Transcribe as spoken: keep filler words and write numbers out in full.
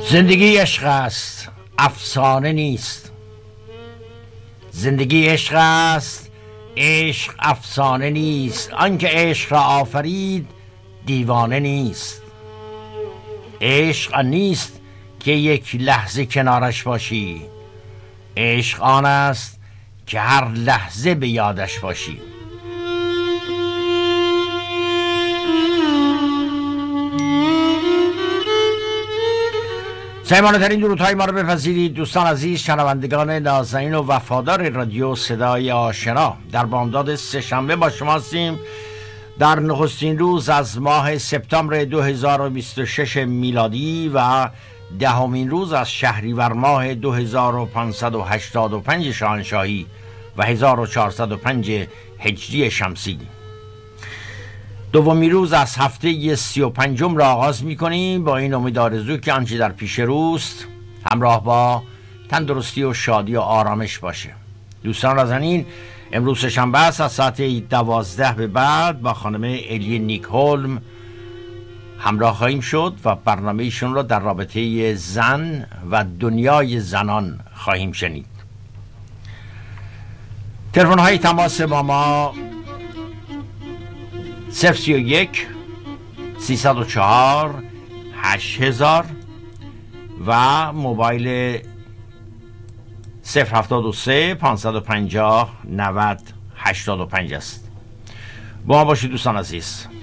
زندگی عشق است، افسانه نیست. زندگی عشق است، عشق افسانه نیست. آنکه عشق را آفرید دیوانه نیست. عشق آن نیست که یک لحظه کنارش باشی، عشق آن است که هر لحظه به یادش باشی. صمیمانه‌ترین درودهای ما رو بپذیرید دوستان عزیز، شنوندگان نازنین و وفادار رادیو صدای آشنا. در بامداد سه‌شنبه با شما هستیم در نخستین روز از ماه سپتامبر دو هزار و بیست و شش میلادی و دهمین روز از شهریور ماه دو هزار و پانصد و هشتاد و پنج شاهنشاهی و هزار و چهارصد و پنج هجری شمسی. دومین روز از هفته سی و پنجم را آغاز می کنیم با این امید آرزو که آنچه در پیش روست همراه با تندرستی و شادی و آرامش باشه. دوستان نازنین، امروز شنبه است، از ساعت دوازده به بعد با خانم الی نیکهولم همراه خواهیم شد و برنامه ایشون را در رابطه زن و دنیای زنان خواهیم شنید. تلفن های تماس با ما صفر سی و یک سیصد و چهار هشت هزار و موبایل صفر هفتاد و سه پانصد و پنجاه نود هشتاد و پنج است. با ما باشید دوستان عزیز.